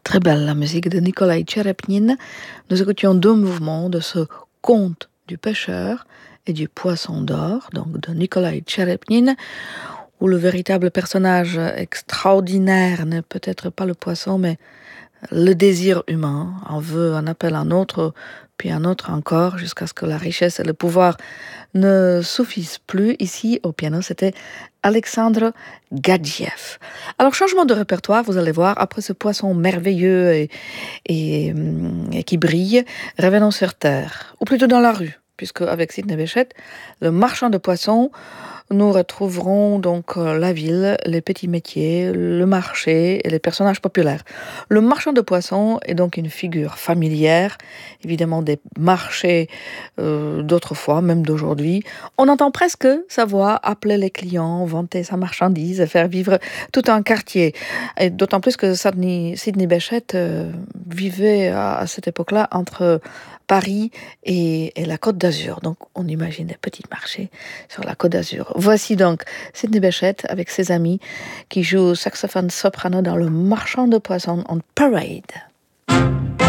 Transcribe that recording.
Très belle la musique de Nikolai Tcherepnine. Nous écoutions deux mouvements de ce conte du pêcheur et du poisson d'or, donc de Nikolai Tcherepnine, où le véritable personnage extraordinaire n'est peut-être pas le poisson, mais le désir humain. On veut, on appelle un autre, puis un autre encore, jusqu'à ce que la richesse et le pouvoir ne suffisent plus. Ici, au piano, c'était Alexandre Gadjiev. Alors, changement de répertoire, vous allez voir, après ce poisson merveilleux et qui brille, revenons sur Terre, ou plutôt dans la rue, puisque avec Sidney Bechet, le marchand de poissons, nous retrouverons donc la ville, les petits métiers, le marché et les personnages populaires. Le marchand de poissons est donc une figure familière, évidemment des marchés d'autrefois, même d'aujourd'hui. On entend presque sa voix appeler les clients, vanter sa marchandise, faire vivre tout un quartier. Et d'autant plus que Sidney Bechet vivait à cette époque-là entre Paris et la Côte d'Azur. Donc on imagine des petits marchés sur la Côte d'Azur. Voici donc Sidney Bechet avec ses amis qui jouent saxophone soprano dans Le Marchand de Poissons en Parade.